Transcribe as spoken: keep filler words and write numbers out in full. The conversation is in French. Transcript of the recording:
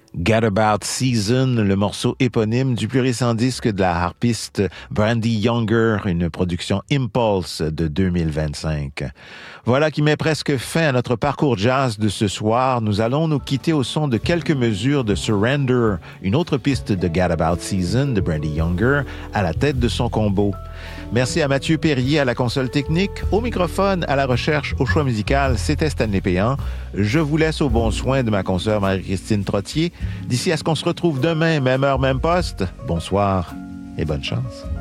Gadabout Season, le morceau éponyme du plus récent disque de la harpiste Brandee Younger, une production Impulse de deux mille vingt-cinq. Voilà qui met presque fin à notre parcours jazz de ce soir. Nous allons nous quitter au son de quelques mesures de Surrender, une autre piste de Gadabout Season de Brandee Younger, à la tête de son combo. Merci à Mathieu Perrier à la console technique, au microphone, à la recherche, au choix musical, c'était Stanley Péan. Je vous laisse au bon soin de ma consoeur Marie-Christine Trottier. D'ici à ce qu'on se retrouve demain, même heure, même poste, bonsoir et bonne chance.